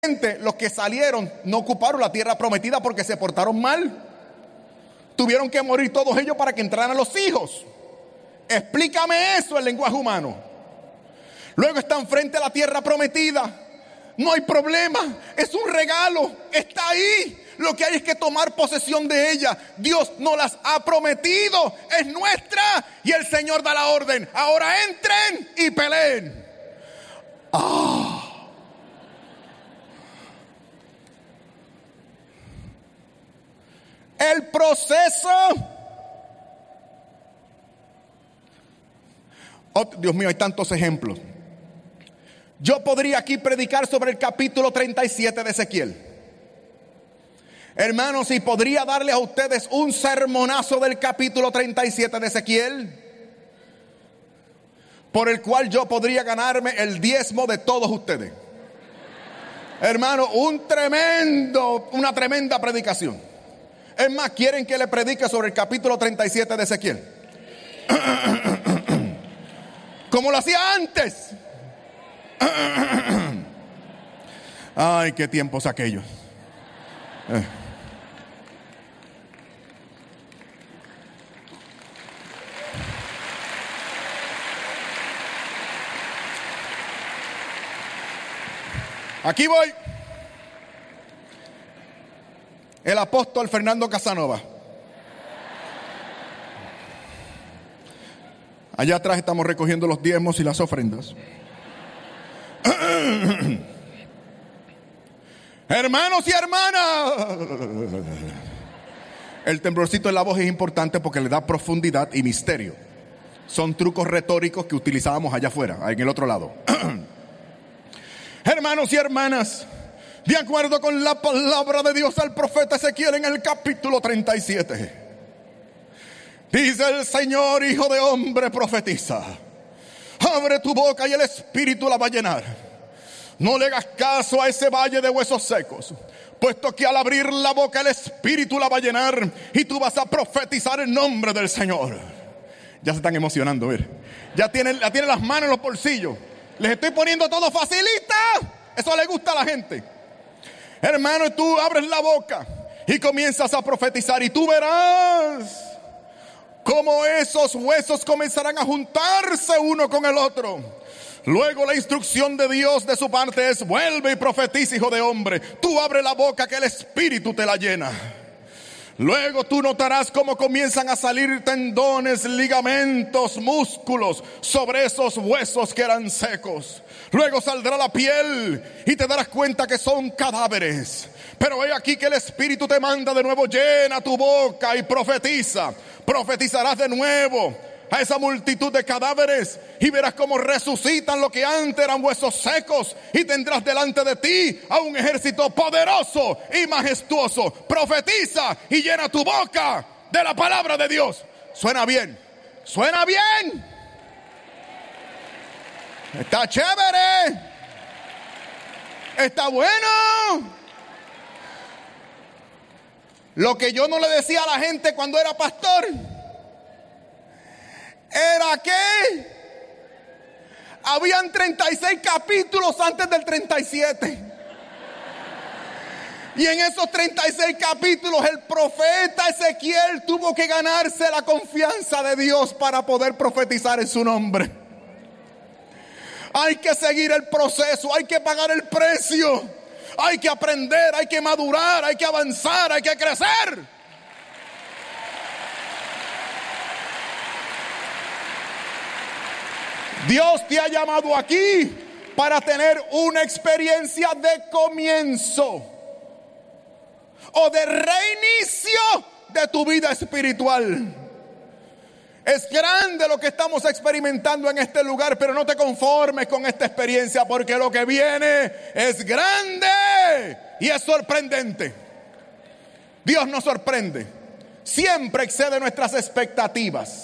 Los que salieron no ocuparon la tierra prometida porque se portaron mal. Tuvieron que morir todos ellos para que entraran los hijos. Explícame eso en lenguaje humano. Luego están frente a la tierra prometida. No hay problema, es un regalo, está ahí. Lo que hay es que tomar posesión de ella. Dios nos las ha prometido, es nuestra. Y el Señor da la orden: ahora entren y peleen. El proceso. Oh, Dios mío, hay tantos ejemplos. Yo podría aquí predicar sobre el capítulo 37 de Ezequiel. Hermanos, y podría darle a ustedes un sermonazo del capítulo 37 de Ezequiel, por el cual yo podría ganarme el diezmo de todos ustedes. Hermano, una tremenda predicación. Es más, ¿quieren que le predique sobre el capítulo 37 de Ezequiel? Como lo hacía antes. Ay, qué tiempos aquellos. Aquí voy. El apóstol Fernando Casanova. Allá atrás estamos recogiendo los diezmos y las ofrendas. Hermanos y hermanas, el temblorcito en la voz es importante porque le da profundidad y misterio. Son trucos retóricos que utilizábamos allá afuera, en el otro lado. Hermanos y hermanas, de acuerdo con la palabra de Dios al profeta Ezequiel en el capítulo 37, dice el Señor: hijo de hombre, profetiza. Abre tu boca y el Espíritu la va a llenar. No le hagas caso a ese valle de huesos secos, puesto que al abrir la boca el Espíritu la va a llenar y tú vas a profetizar en nombre del Señor. Ya se están emocionando, ver. Ya tienen las manos en los bolsillos. Les estoy poniendo todo facilita. Eso le gusta a la gente. Hermano, tú abres la boca y comienzas a profetizar y tú verás cómo esos huesos comenzarán a juntarse uno con el otro. Luego la instrucción de Dios de su parte es: vuelve y profetiza, hijo de hombre. Tú abre la boca que el Espíritu te la llena. Luego tú notarás cómo comienzan a salir tendones, ligamentos, músculos sobre esos huesos que eran secos. Luego saldrá la piel y te darás cuenta que son cadáveres. Pero he aquí que el Espíritu te manda de nuevo: llena tu boca y profetiza. Profetizarás de nuevo a esa multitud de cadáveres y verás cómo resucitan lo que antes eran huesos secos, y tendrás delante de ti a un ejército poderoso y majestuoso. Profetiza y llena tu boca de la palabra de Dios. Suena bien, suena bien, está chévere, está bueno. Lo que yo no le decía a la gente cuando era pastor era que habían 36 capítulos antes del 37. Y en esos 36 capítulos el profeta Ezequiel tuvo que ganarse la confianza de Dios para poder profetizar en su nombre. Hay que seguir el proceso, hay que pagar el precio, hay que aprender, hay que madurar, hay que avanzar, hay que crecer. Dios te ha llamado aquí para tener una experiencia de comienzo o de reinicio de tu vida espiritual. Es grande lo que estamos experimentando en este lugar, pero no te conformes con esta experiencia, porque lo que viene es grande y es sorprendente. Dios nos sorprende, siempre excede nuestras expectativas.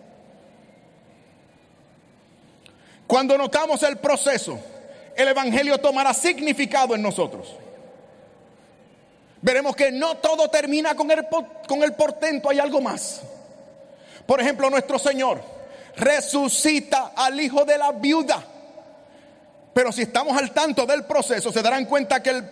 Cuando notamos el proceso, el evangelio tomará significado en nosotros. Veremos que no todo termina con el portento, hay algo más. Por ejemplo, nuestro Señor resucita al hijo de la viuda Pero si estamos al tanto del proceso, se darán cuenta que